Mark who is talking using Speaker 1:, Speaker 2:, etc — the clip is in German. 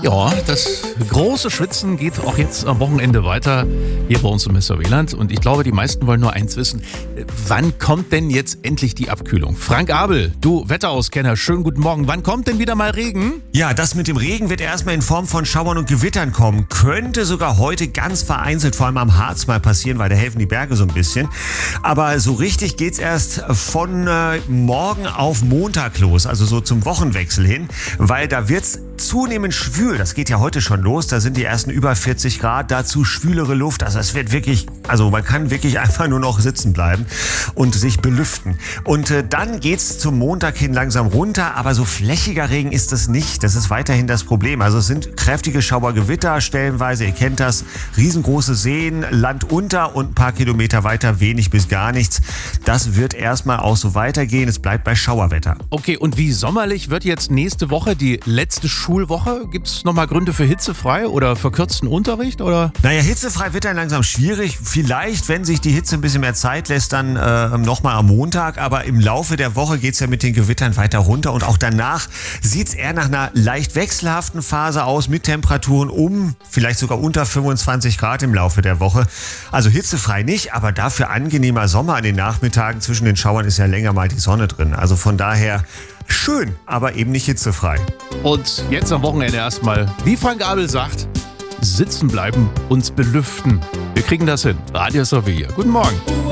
Speaker 1: Ja, das große Schwitzen geht auch jetzt am Wochenende weiter hier bei uns im Sauerland. Und ich glaube, die meisten wollen nur eins wissen. Wann kommt denn jetzt endlich die Abkühlung? Frank Abel, du Wetterauskenner, schönen guten Morgen. Wann kommt denn wieder mal Regen?
Speaker 2: Ja, das mit dem Regen wird erstmal in Form von Schauern und Gewittern kommen. Könnte sogar heute ganz vereinzelt, vor allem am Harz mal passieren, weil da helfen die Berge so ein bisschen. Aber so richtig geht's erst von morgen auf Montag los, also so zum Wochenwechsel hin, weil da wird's zunehmend schwül. Das geht ja heute schon los. Da sind die ersten über 40 Grad, dazu schwülere Luft. Also es wird wirklich, man kann wirklich einfach nur noch sitzen bleiben und sich belüften. Und dann geht's zum Montag hin langsam runter, aber so flächiger Regen ist es nicht. Das ist weiterhin das Problem. Also es sind kräftige Schauergewitter stellenweise, ihr kennt das, riesengroße Seen, Land unter und ein paar Kilometer weiter wenig bis gar nichts. Das wird erstmal auch so weitergehen. Es bleibt bei Schauerwetter.
Speaker 1: Okay, und wie sommerlich wird jetzt nächste Woche die letzte Schulwoche? Gibt es nochmal Gründe für hitzefrei oder verkürzten Unterricht? Oder?
Speaker 2: Naja, hitzefrei wird dann langsam schwierig. Vielleicht, wenn sich die Hitze ein bisschen mehr Zeit lässt, dann nochmal am Montag. Aber im Laufe der Woche geht's ja mit den Gewittern weiter runter. Und auch danach sieht's eher nach einer leicht wechselhaften Phase aus mit Temperaturen vielleicht sogar unter 25 Grad im Laufe der Woche. Also hitzefrei nicht, aber dafür angenehmer Sommer an den Nachmittagen. Zwischen den Schauern ist ja länger mal die Sonne drin. Also von daher schön, aber eben nicht hitzefrei.
Speaker 1: Und jetzt am Wochenende erstmal, wie Frank Abel sagt, sitzen bleiben, uns belüften. Wir kriegen das hin. Radio Sauerland. Guten Morgen.